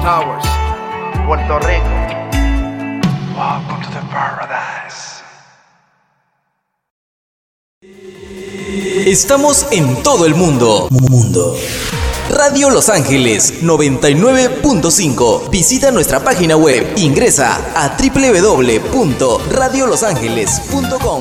Towers, Puerto Rico. Welcome to the paradise. Estamos en todo el mundo. Radio Los Ángeles 99.5. Visita nuestra página web. Ingresa a www.radiolosangeles.com.